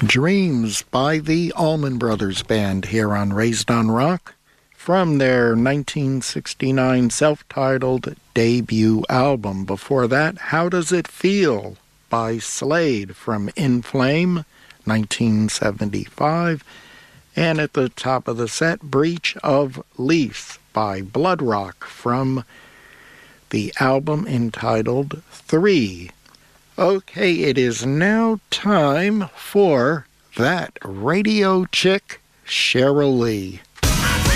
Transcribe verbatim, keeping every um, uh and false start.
Dreams by the Allman Brothers Band here on Raised on Rock from their nineteen sixty-nine self-titled debut album. Before that, How Does It Feel by Slade from In Flame, nineteen seventy-five. And at the top of the set, Breach of Lease by Bloodrock from the album entitled Three. Okay, it is now time for that radio chick, Cheryl Lee.